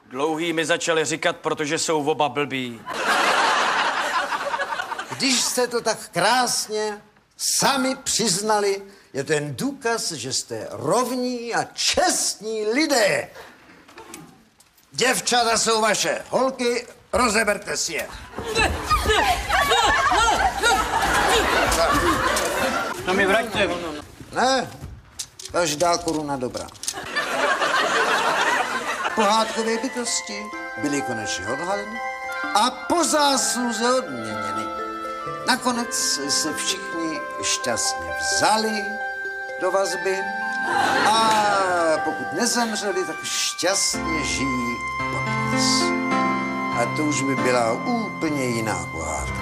Dlouhý mi začali říkat, protože jsou oba blbí. Když jste to tak krásně sami přiznali, je to jen důkaz, že jste rovní a čestní lidé. Děvčata jsou vaše holky, rozeberte si je. No mi vraťte. Ne, každá koruna dobrá. Pohádkové bytosti byly konečně odhaleny a po zásluze odměněny. Nakonec se všichni šťastně vzali do vazby a pokud nezemřeli, tak šťastně žijí podnes. A to už by byla úplně jiná pohádka.